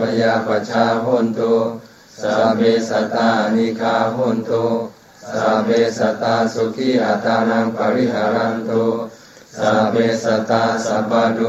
ยาปัชชาโหนตุสัพเพสัตตานิฆาโหนตุสัพเพสัตตาสุขีอัตานังปริหารันตุสัพเพสัตตาสัพพะทุ